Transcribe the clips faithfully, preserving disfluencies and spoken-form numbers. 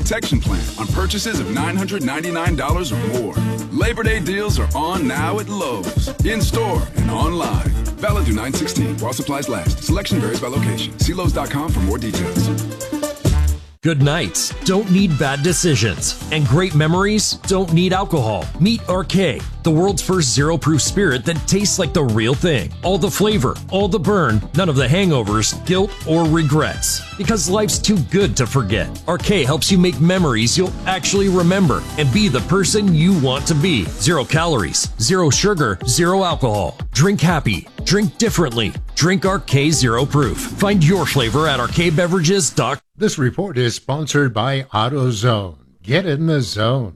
Protection Plan on purchases of nine hundred ninety-nine dollars or more. Labor Day deals are on now at Lowe's. In-store and online. Valid through nine sixteen while supplies last. Selection varies by location. See Lowe's dot com for more details. Good nights don't need bad decisions, and great memories don't need alcohol. Meet R K, the world's first zero-proof spirit that tastes like the real thing. All the flavor, all the burn, none of the hangovers, guilt, or regrets. Because life's too good to forget. R K helps you make memories you'll actually remember and be the person you want to be. Zero calories, zero sugar, zero alcohol. Drink happy. Drink differently. Drink R K Zero Proof. Find your flavor at R K beverages dot com. This report is sponsored by AutoZone. Get in the zone.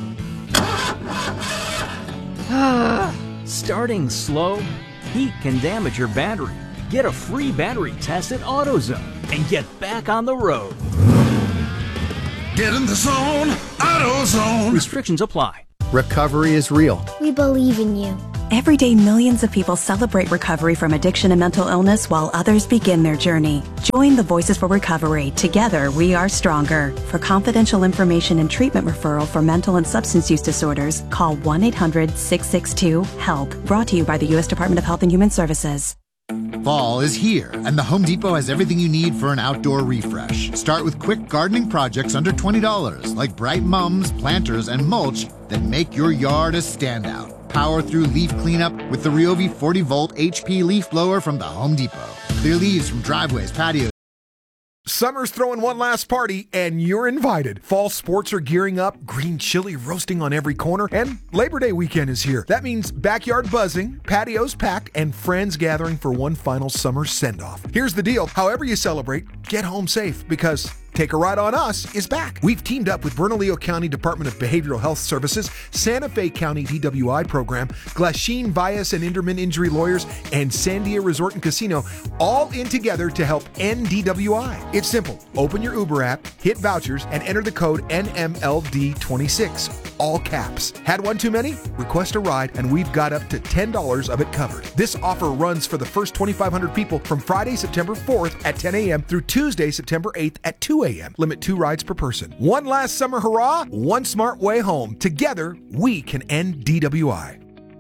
Starting slow? Heat can damage your battery. Get a free battery test at AutoZone and get back on the road. Get in the zone, AutoZone. Restrictions apply. Recovery is real. We believe in you. Every day, millions of people celebrate recovery from addiction and mental illness while others begin their journey. Join the Voices for Recovery. Together, we are stronger. For confidential information and treatment referral for mental and substance use disorders, call one eight hundred six six two HELP. Brought to you by the U S Department of Health and Human Services. Fall is here, and the Home Depot has everything you need for an outdoor refresh. Start with quick gardening projects under twenty dollars, like bright mums, planters, and mulch that make your yard a standout. Power through leaf cleanup with the Ryobi forty volt H P leaf blower from the Home Depot. Clear leaves from driveways, patios. Summer's throwing one last party, and you're invited. Fall sports are gearing up, green chili roasting on every corner, and Labor Day weekend is here. That means backyard buzzing, patios packed, and friends gathering for one final summer send-off. Here's the deal. However you celebrate, get home safe, because Take a Ride on Us is back. We've teamed up with Bernalillo County Department of Behavioral Health Services, Santa Fe County D W I program, Glasheen Bias and Inderman Injury Lawyers, and Sandia Resort and Casino, all in together to help end D W I. It's simple. Open your Uber app, hit vouchers, and enter the code N M L D twenty-six. All caps. Had one too many? Request a ride, and we've got up to ten dollars of it covered. This offer runs for the first twenty-five hundred people from Friday, September fourth at ten a.m. through Tuesday, September eighth at two a.m. Limit two rides per person. One last summer hurrah, one smart way home. Together, we can end D W I.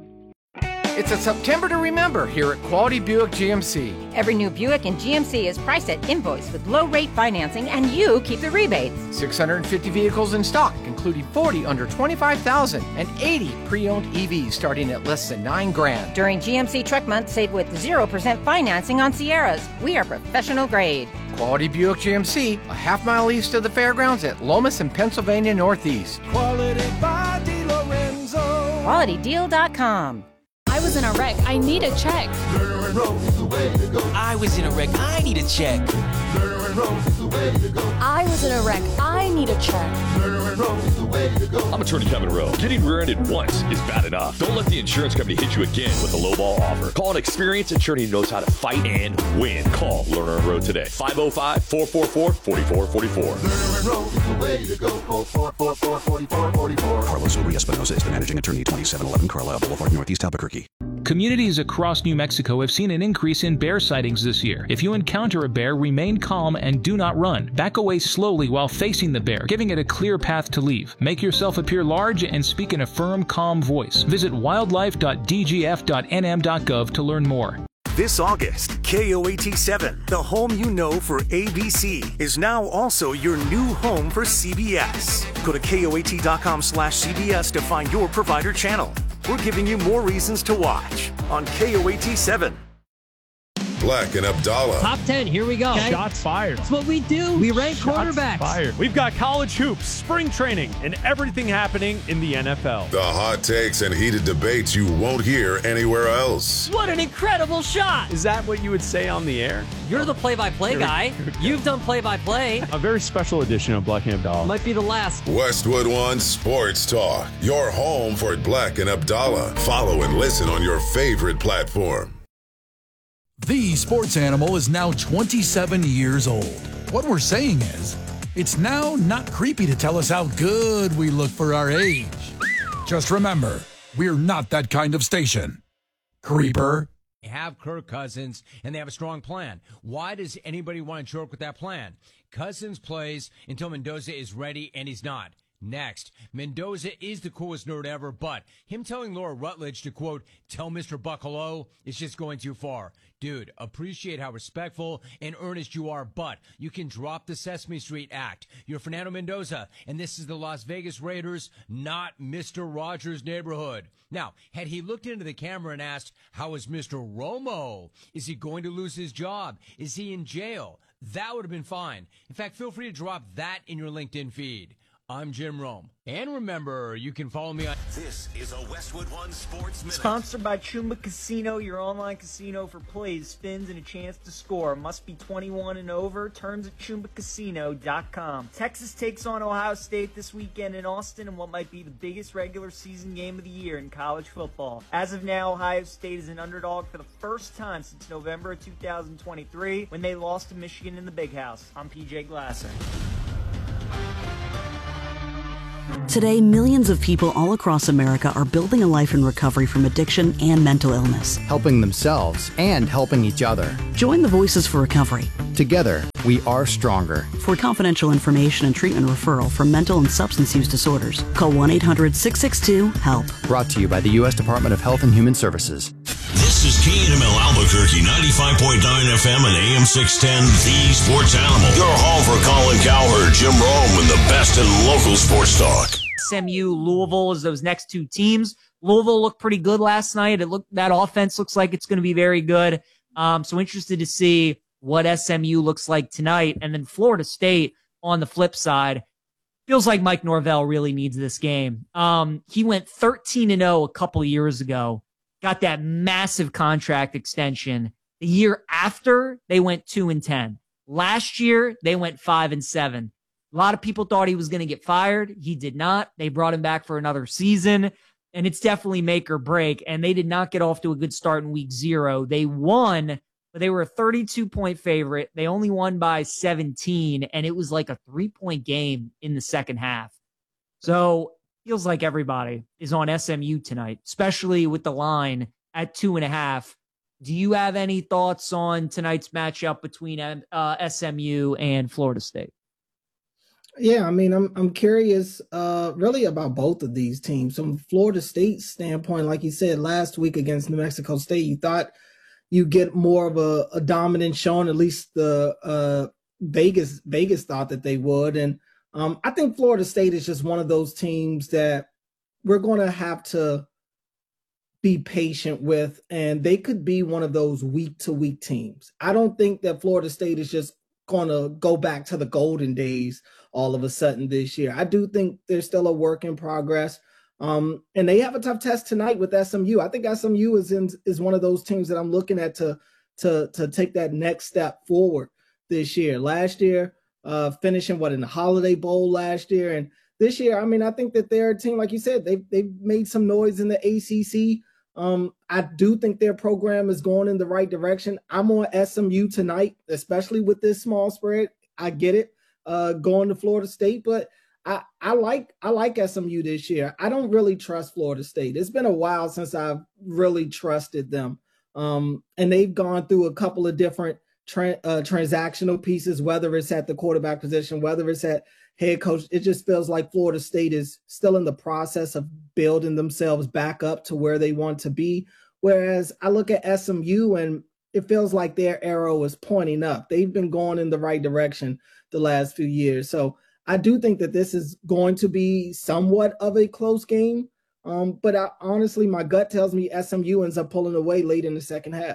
It's a September to remember here at Quality Buick G M C. Every new Buick in G M C is priced at invoice with low rate financing, and you keep the rebates. six hundred fifty vehicles in stock, including forty under twenty-five thousand and eighty pre-owned E Vs starting at less than nine grand. During G M C Truck Month, save with zero percent financing on Sierras. We are professional grade. Quality Buick G M C, a half mile east of the fairgrounds at Lomas and Pennsylvania Northeast. Quality by DeLorenzo. Quality Deal dot com. I was in a wreck. I need a check. I was in a wreck. I need a check. I was in a wreck. I need a check. I'm attorney Kevin Rowe. Getting rear-ended once is bad enough. Don't let the insurance company hit you again with a lowball offer. Call an experienced attorney who knows how to fight and win. Call Lerner and Rowe today. five oh five, four four four, four four four four. Carlos Obri Espinosa is the managing attorney, twenty-seven eleven Carlisle Boulevard, Northeast Albuquerque. Communities across New Mexico have seen an increase in bear sightings this year. If you encounter a bear, remain calm and do not run. Back away slowly while facing the bear, giving it a clear path to leave. Make yourself appear large and speak in a firm, calm voice. Visit wildlife dot d g f dot n m dot gov to learn more. This August, K O A T seven, the home you know for A B C, is now also your new home for C B S. Go to K O A T dot com slash C B S to find your provider channel. We're giving you more reasons to watch on K O A T seven. Black and Abdallah. Top ten, here we go. Okay. Shots fired. That's what we do. We rank Shots quarterbacks. Fired. We've got college hoops, spring training, and everything happening in the N F L. The hot takes and heated debates you won't hear anywhere else. What an incredible shot. Is that what you would say on the air? You're the play-by-play guy. You've done play-by-play. A very special edition of Black and Abdallah. Might be the last. Westwood One Sports Talk. Your home for Black and Abdallah. Follow and listen on your favorite platform. The Sports Animal is now twenty-seven years old. What we're saying is, it's now not creepy to tell us how good we look for our age. Just remember, we're not that kind of station. Creeper. They have Kirk Cousins, and they have a strong plan. Why does anybody want to joke with that plan? Cousins plays until Mendoza is ready, and he's not. Next, Mendoza is the coolest nerd ever, but him telling Laura Rutledge to, quote, tell Mister Buck hello is just going too far. Dude, appreciate how respectful and earnest you are, but you can drop the Sesame Street act. You're Fernando Mendoza, and this is the Las Vegas Raiders, not Mister Rogers' neighborhood. Now, had he looked into the camera and asked, how is Mister Romo? Is he going to lose his job? Is he in jail? That would have been fine. In fact, feel free to drop that in your LinkedIn feed. I'm Jim Rome. And remember, you can follow me on... This is a Westwood One Sports Minute. Sponsored by Chumba Casino, your online casino for plays, spins, and a chance to score. Must be twenty-one and over. Terms at chumba casino dot com. Texas takes on Ohio State this weekend in Austin in what might be the biggest regular season game of the year in college football. As of now, Ohio State is an underdog for the first time since November of two thousand twenty-three when they lost to Michigan in the Big House. I'm P J Glasser. Today, millions of people all across America are building a life in recovery from addiction and mental illness. Helping themselves and helping each other. Join the Voices for Recovery. Together, we are stronger. For confidential information and treatment referral for mental and substance use disorders, call one eight hundred six six two HELP. Brought to you by the U S Department of Health and Human Services. This is K N M L Albuquerque, ninety-five point nine F M and A M six ten, The Sports Animal. Your home for Colin Cowherd, Jim Rome, and the best in local sports talk. S M U, Louisville is those next two teams. Louisville looked pretty good last night. It looked that offense looks like it's going to be very good. Um, so interested to see what S M U looks like tonight. And then Florida State on the flip side. Feels like Mike Norvell really needs this game. Um, he went thirteen and oh a couple of years ago. Got that massive contract extension. The year after, they went two and ten. Last year, they went five and seven. A lot of people thought he was going to get fired. He did not. They brought him back for another season, and it's definitely make or break. And they did not get off to a good start in week zero. They won, but they were a thirty-two point favorite. They only won by seventeen, and it was like a three-point game in the second half. So feels like everybody is on S M U tonight, especially with the line at two and a half. Do you have any thoughts on tonight's matchup between uh, S M U and Florida State? Yeah, I mean, I'm I'm curious uh, really about both of these teams. From Florida State's standpoint, like you said, last week against New Mexico State, you thought you get more of a, a dominant showing, at least the uh, Vegas Vegas thought that they would. And um, I think Florida State is just one of those teams that we're going to have to be patient with, and they could be one of those week-to-week teams. I don't think that Florida State is just going to go back to the golden days all of a sudden this year. I do think there's still a work in progress. Um, and they have a tough test tonight with S M U. I think S M U is in, is one of those teams that I'm looking at to, to, to take that next step forward this year. Last year, uh, finishing what in the Holiday Bowl last year. And this year, I mean, I think that they're a team, like you said, they've, they've made some noise in the A C C. Um, I do think their program is going in the right direction. I'm on S M U tonight, especially with this small spread. I get it, uh, going to Florida State, but I, I like I like S M U this year. I don't really trust Florida State. It's been a while since I've really trusted them, um, and they've gone through a couple of different tra- uh, transactional pieces, whether it's at the quarterback position, whether it's at head coach. It just feels like Florida State is still in the process of building themselves back up to where they want to be. Whereas I look at S M U and it feels like their arrow is pointing up. They've been going in the right direction the last few years. So I do think that this is going to be somewhat of a close game. Um, but I, honestly, my gut tells me S M U ends up pulling away late in the second half.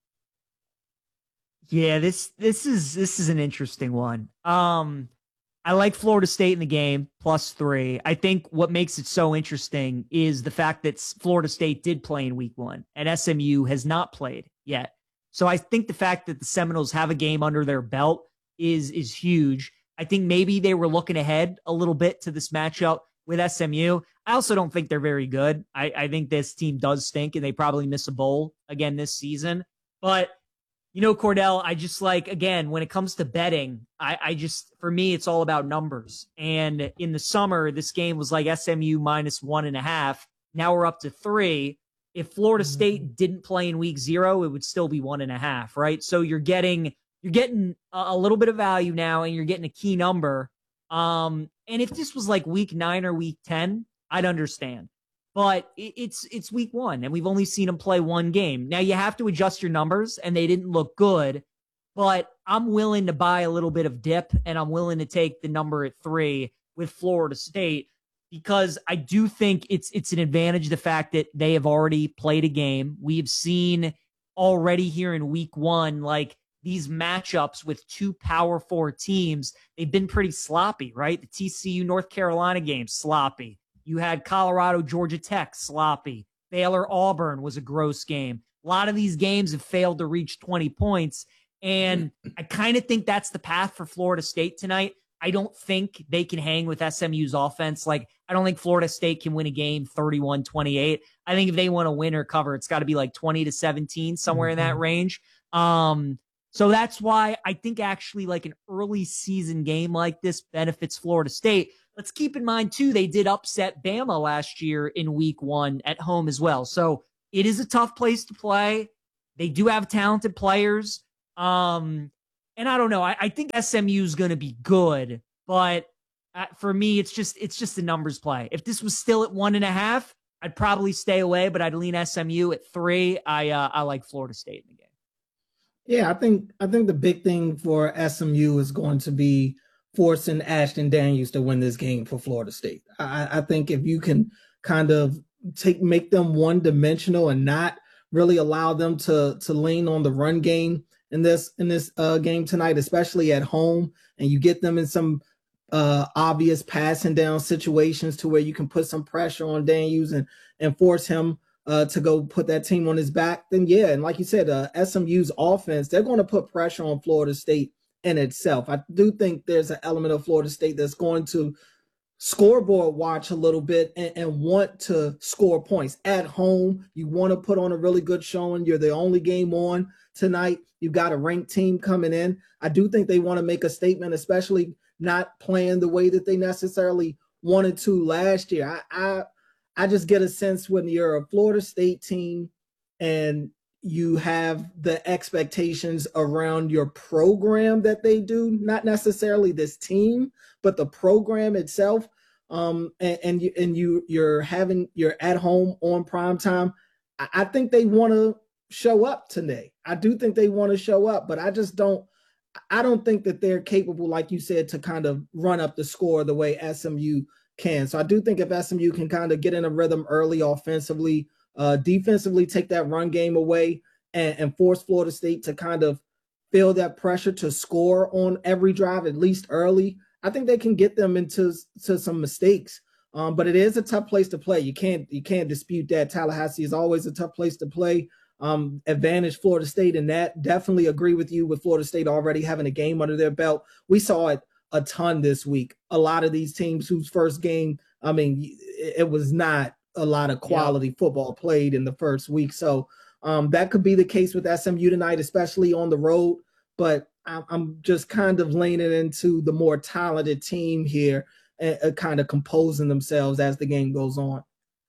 Yeah, this this is this is an interesting one. Um, I like Florida State in the game, plus three. I think what makes it so interesting is the fact that Florida State did play in week one and S M U has not played yet. So I think the fact that the Seminoles have a game under their belt is is huge. I think maybe they were looking ahead a little bit to this matchup with S M U. I also don't think they're very good. I, I think this team does stink and they probably miss a bowl again this season. But you know, Cordell, I just like, again, when it comes to betting, I, I just, for me, it's all about numbers. And in the summer, this game was like S M U minus one and a half. Now we're up to three. If Florida State didn't play in week zero, it would still be one and a half, right? So you're getting you're getting a, a little bit of value now, and you're getting a key number. Um, and if this was like week nine or week ten, I'd understand. But it, it's it's week one, and we've only seen them play one game. Now you have to adjust your numbers, and they didn't look good. But I'm willing to buy a little bit of dip, and I'm willing to take the number at three with Florida State, because I do think it's it's an advantage, the fact that they have already played a game. We have seen already here in week one, like these matchups with two Power Four teams, they've been pretty sloppy, right? The T C U North Carolina game, sloppy. You had Colorado Georgia Tech, sloppy. Baylor Auburn was a gross game. A lot of these games have failed to reach twenty points. And I kind of think that's the path for Florida State tonight. I don't think they can hang with S M U's offense. Like, I don't think Florida State can win a game thirty-one twenty-eight. I think if they want to win or cover, it's got to be like twenty to seventeen, somewhere mm-hmm. in that range. Um, so that's why I think actually like an early season game like this benefits Florida State. Let's keep in mind, too, they did upset Bama last year in week one at home as well. So it is a tough place to play. They do have talented players. Um, and I don't know. I, I think S M U is going to be good, but uh, for me, it's just it's just a numbers play. If this was still at one and a half, I'd probably stay away, but I'd lean S M U at three. I uh, I like Florida State in the game. Yeah, I think I think the big thing for S M U is going to be forcing Ashton Daniels to win this game for Florida State. I, I think if you can kind of take make them one dimensional and not really allow them to to lean on the run game in this in this uh, game tonight, especially at home, and you get them in some uh, obvious passing down situations to where you can put some pressure on Daniels and and force him uh, to go put that team on his back, then yeah, and like you said, uh, S M U's offense, they're going to put pressure on Florida State in itself. I do think there's an element of Florida State that's going to scoreboard watch a little bit and, and want to score points. At home, you want to put on a really good showing. You're the only game on tonight. You've got a ranked team coming in. I do think they want to make a statement, especially not playing the way that they necessarily wanted to last year. I, I, I just get a sense when you're a Florida State team and you have the expectations around your program that they do, not necessarily this team, but the program itself. Um, and, and you and you you're having you're at home on prime time. I, I think they want to show up today. I do think they want to show up, but I just don't. I don't think that they're capable, like you said, to kind of run up the score the way S M U can. So I do think if S M U can kind of get in a rhythm early offensively, uh, defensively, take that run game away and, and force Florida State to kind of feel that pressure to score on every drive, at least early, I think they can get them into to some mistakes. Um, but it is a tough place to play. You can't you can't dispute that. Tallahassee is always a tough place to play. Um, advantage Florida State in that. Definitely agree with you with Florida State already having a game under their belt. We saw it a ton this week. A lot of these teams whose first game, I mean, it was not a lot of quality yeah. football played in the first week. So um, that could be the case with S M U tonight, especially on the road. But I'm just kind of leaning into the more talented team here and uh, kind of composing themselves as the game goes on.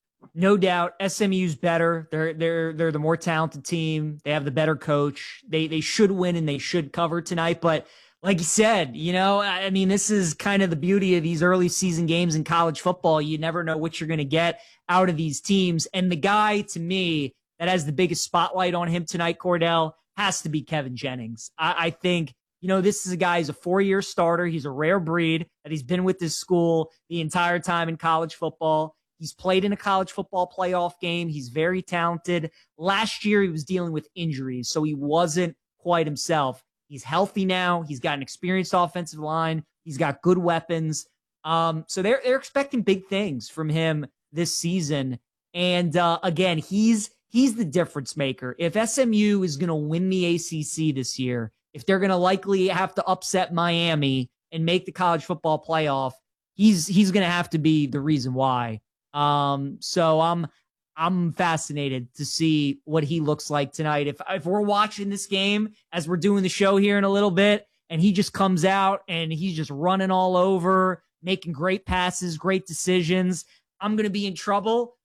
No doubt, S M U's better. They're they're they're the more talented team. They have the better coach. They they should win and they should cover tonight. But like you said, you know, I mean, this is kind of the beauty of these early season games in college football. You never know what you're going to get out of these teams. And the guy, to me, that has the biggest spotlight on him tonight, Cordell, has to be Kevin Jennings. I, I think, you know, this is a guy who's a four-year starter. He's a rare breed that he's been with this school the entire time in college football. He's played in a college football playoff game. He's very talented. Last year, he was dealing with injuries, so he wasn't quite himself. He's healthy now. He's got an experienced offensive line. He's got good weapons. Um, so they're they're expecting big things from him this season. And uh, again, he's he's the difference maker. If S M U is going to win the A C C this year, if they're going to likely have to upset Miami and make the college football playoff, he's he's going to have to be the reason why. Um, so I'm, I'm fascinated to see what he looks like tonight. If, if we're watching this game as we're doing the show here in a little bit and he just comes out and he's just running all over, making great passes, great decisions, I'm going to be in trouble.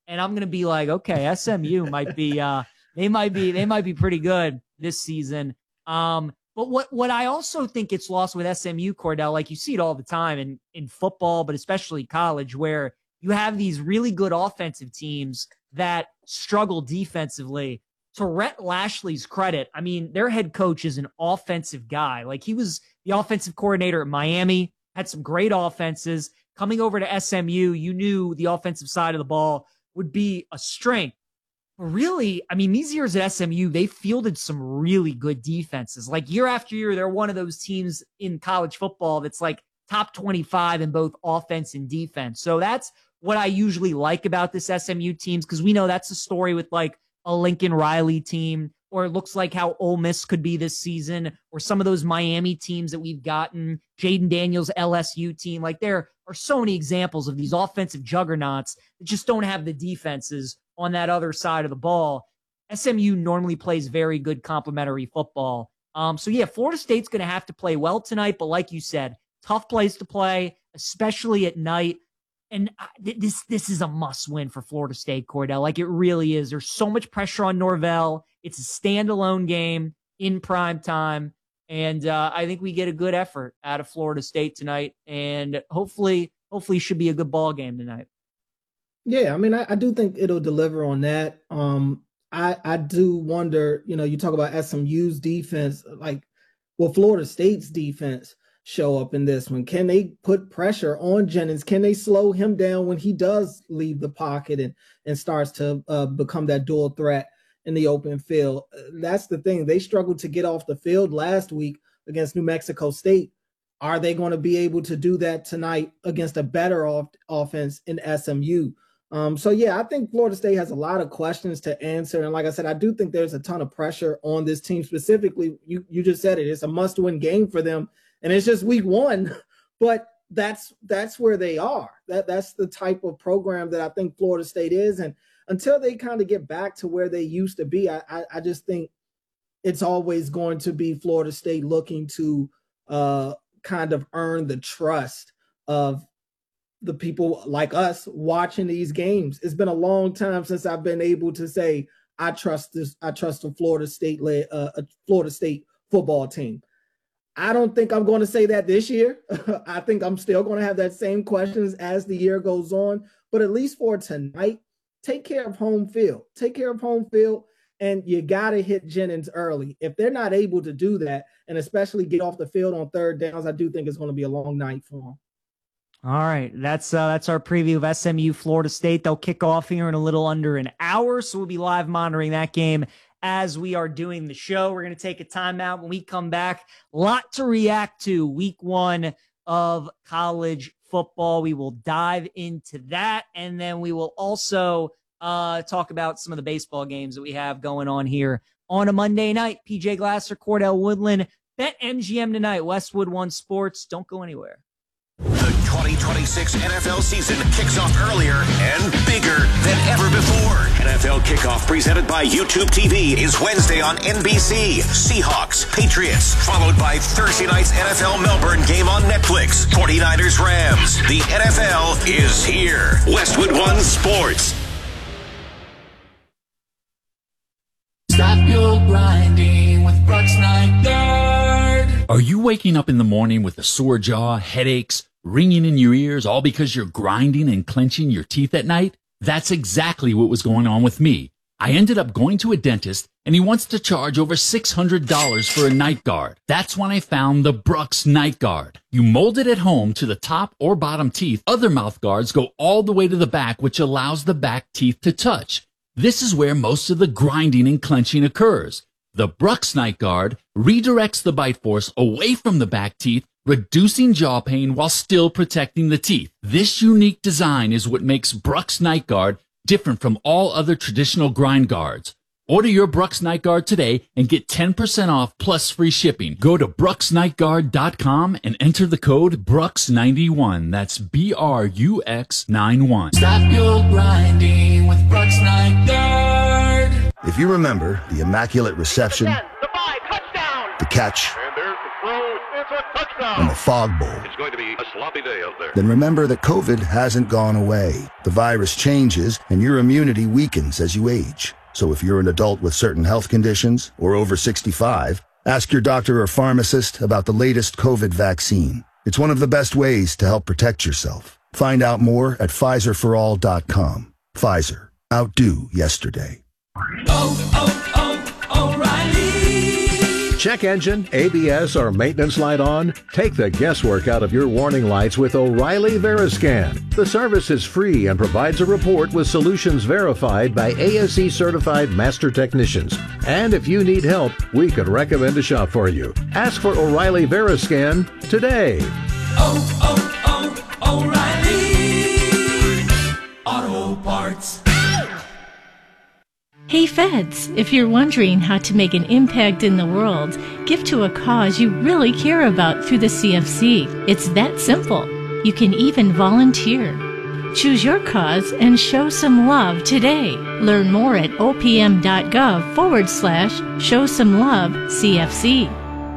and I'm going to be like, okay, S M U might be, uh, they might be, they might be pretty good this season. Um, but what, what I also think gets lost with S M U, Cordell, like you see it all the time in, in football, but especially college, where you have these really good offensive teams that struggle defensively. To Rhett Lashley's credit, I mean, their head coach is an offensive guy. Like, he was the offensive coordinator at Miami, had some great offenses. Coming over to S M U, you knew the offensive side of the ball would be a strength. But really, I mean, these years at S M U, they fielded some really good defenses. Like, year after year, they're one of those teams in college football that's like top twenty-five in both offense and defense. So that's what I usually like about this S M U teams, because we know that's the story with like a Lincoln Riley team, or it looks like how Ole Miss could be this season, or some of those Miami teams that we've gotten, Jaden Daniels' L S U team. Like, there are so many examples of these offensive juggernauts that just don't have the defenses on that other side of the ball. S M U normally plays very good complementary football. Um, so yeah, Florida State's going to have to play well tonight, but like you said, tough place to play, especially at night. And this this is a must-win for Florida State, Cordell. Like, it really is. There's so much pressure on Norvell. It's a standalone game in prime time. And uh, I think we get a good effort out of Florida State tonight. And hopefully, hopefully should be a good ball game tonight. Yeah, I mean, I, I do think it'll deliver on that. Um, I, I do wonder, you know, you talk about S M U's defense, like, well, Florida State's defense show up in this one? Can they put pressure on Jennings? Can they slow him down when he does leave the pocket and, and starts to uh, become that dual threat in the open field? That's the thing. They struggled to get off the field last week against New Mexico State. Are they going to be able to do that tonight against a better off offense in S M U? Um, so, yeah, I think Florida State has a lot of questions to answer. And like I said, I do think there's a ton of pressure on this team specifically. You, you just said it. It's a must-win game for them. And it's just week one, but that's that's where they are. That that's the type of program that I think Florida State is. And until they kind of get back to where they used to be, I, I, I just think it's always going to be Florida State looking to uh, kind of earn the trust of the people like us watching these games. It's been a long time since I've been able to say I trust this. I trust a Florida State uh, a Florida State football team. I don't think I'm going to say that this year. I think I'm still going to have that same questions as the year goes on. But at least for tonight, take care of home field. Take care of home field, and you got to hit Jennings early. If they're not able to do that, and especially get off the field on third downs, I do think it's going to be a long night for them. All right, that's uh, that's our preview of S M U Florida State. They'll kick off here in a little under an hour, so we'll be live monitoring that game as we are doing the show. We're going to take a timeout. When we come back, a lot to react to week one of college football. We will dive into that, and then we will also uh, talk about some of the baseball games that we have going on here on a Monday night. P J Glasser, Cordell Woodland, BetMGM tonight, Westwood One Sports. Don't go anywhere. The twenty twenty-six N F L season kicks off earlier and bigger than ever before. N F L Kickoff presented by YouTube T V is Wednesday on N B C. Seahawks, Patriots, followed by Thursday night's N F L Melbourne game on Netflix. forty-niners, Rams. The N F L is here. Westwood One Sports. Stop your grinding with Brooks Night Guard. Are you waking up in the morning with a sore jaw, headaches, ringing in your ears, all because you're grinding and clenching your teeth at night? That's exactly what was going on with me. I ended up going to a dentist, and he wants to charge over six hundred dollars for a night guard. That's when I found the Brooks Night Guard. You mold it at home to the top or bottom teeth. Other mouth guards go all the way to the back, which allows the back teeth to touch. This is where most of the grinding and clenching occurs. The Brooks Night Guard redirects the bite force away from the back teeth, reducing jaw pain while still protecting the teeth. This unique design is what makes Brooks Night Guard different from all other traditional grind guards. Order your Brooks Night Guard today and get ten percent off plus free shipping. Go to brooks night guard dot com and enter the code Brooks ninety-one. That's B R U X ninety-one. Stop your grinding with Brooks Night Guard. If you remember the immaculate reception, ten, the five, touchdown. The catch, and there's the throw, it's a touchdown. And the fog bowl. It's going to be a sloppy day out there. Then remember that COVID hasn't gone away. The virus changes and your immunity weakens as you age. So if you're an adult with certain health conditions or over sixty-five, ask your doctor or pharmacist about the latest COVID vaccine. It's one of the best ways to help protect yourself. Find out more at Pfizer for all dot com. Pfizer. Outdo yesterday. Oh, oh, oh, O'Reilly. Check engine, A B S, or maintenance light on? Take the guesswork out of your warning lights with O'Reilly Veriscan. The service is free and provides a report with solutions verified by A S E certified master technicians. And if you need help, we could recommend a shop for you. Ask for O'Reilly Veriscan today. Oh, oh, oh, O'Reilly Auto Parts. Hey Feds, if you're wondering how to make an impact in the world, give to a cause you really care about through the C F C. It's that simple. You can even volunteer. Choose your cause and show some love today. Learn more at opm.gov forward slash show some love CFC.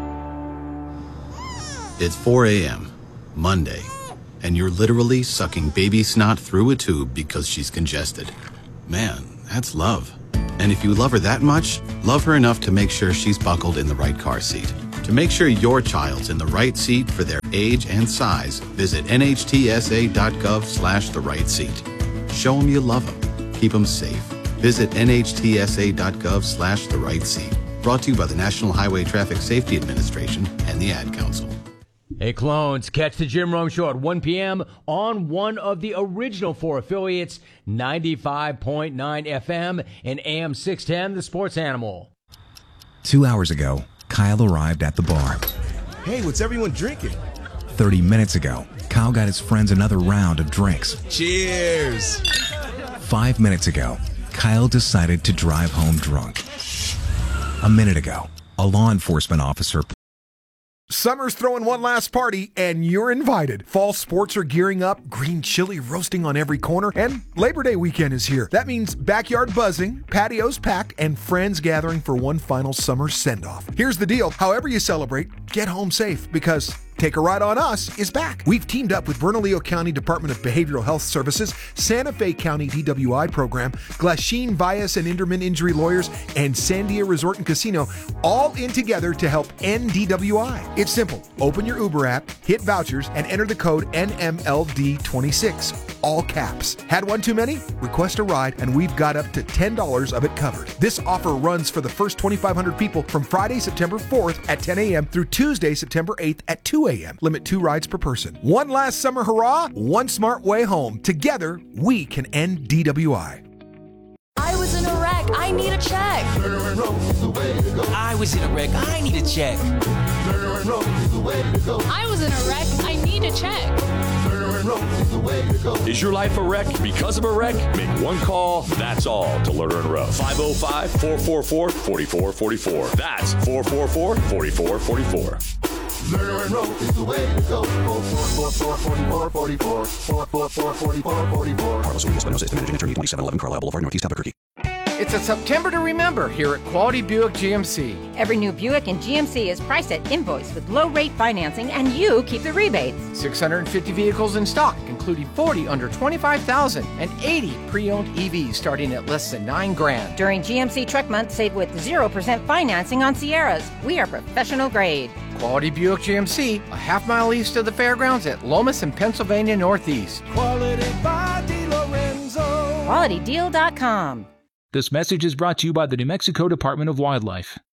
It's four a.m., Monday, and you're literally sucking baby snot through a tube because she's congested. Man, that's love. And if you love her that much, love her enough to make sure she's buckled in the right car seat. To make sure your child's in the right seat for their age and size, visit nhtsa.gov slash the right seat. Show them you love them. Keep them safe. Visit nhtsa.gov slash the right seat. Brought to you by the National Highway Traffic Safety Administration and the Ad Council. Hey, clones, catch the Jim Rome Show at one p.m. on one of the original four affiliates, ninety-five point nine F M and A M six ten, The Sports Animal. Two hours ago, Kyle arrived at the bar. Hey, what's everyone drinking? Thirty minutes ago, Kyle got his friends another round of drinks. Cheers! Five minutes ago, Kyle decided to drive home drunk. A minute ago, a law enforcement officer... Summer's throwing one last party, and you're invited. Fall sports are gearing up, green chili roasting on every corner, and Labor Day weekend is here. That means backyard buzzing, patios packed, and friends gathering for one final summer send-off. Here's the deal. However you celebrate, get home safe, because Take a Ride on Us is back. We've teamed up with Bernalillo County Department of Behavioral Health Services, Santa Fe County D W I program, Glasheen Bias and Inderman Injury Lawyers, and Sandia Resort and Casino, all in together to help end D W I. It's simple. Open your Uber app, hit vouchers, and enter the code N M L D twenty-six. All caps. Had one too many? Request a ride, and we've got up to ten dollars of it covered. This offer runs for the first twenty-five hundred people from Friday, September fourth at ten a.m. through Tuesday, September eighth at two a.m. Limit two rides per person. One last summer hurrah, one smart way home. Together, we can end D W I. I was in a wreck. I need a check. I was in a wreck. I need a check. I was in a wreck. I need a check. Is your life a wreck because of a wreck? Make one call, that's all, to Lerner and Rowe. five oh five, four four four, four four four four. That's four four four, four four four four. Lerner and Rowe is the way to go. four four four, four four four four. four four four, four four four four. Carlos Urias Espinosa is the managing attorney, twenty-seven eleven Carlisle Boulevard, Northeast Albuquerque. It's a September to remember here at Quality Buick G M C. Every new Buick in G M C is priced at invoice with low rate financing, and you keep the rebates. six hundred fifty vehicles in stock, including forty under twenty-five thousand and eighty pre-owned E Vs starting at less than nine grand. During G M C Truck Month, save with zero percent financing on Sierras. We are professional grade. Quality Buick G M C, a half mile east of the fairgrounds at Lomas and Pennsylvania Northeast. Quality by DeLorenzo. quality deal dot com. This message is brought to you by the New Mexico Department of Wildlife.